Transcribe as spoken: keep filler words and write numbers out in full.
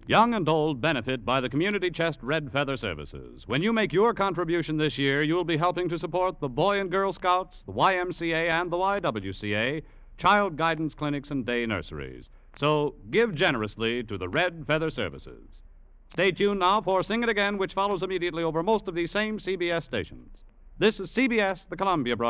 Young and old benefit by the Community Chest Red Feather Services. When you make your contribution this year, you'll be helping to support the Boy and Girl Scouts, the Y M C A, and the Y W C A, child guidance clinics and day nurseries. So give generously to the Red Feather Services. Stay tuned now for Sing It Again, which follows immediately over most of these same C B S stations. This is C B S, the Columbia Broadcasting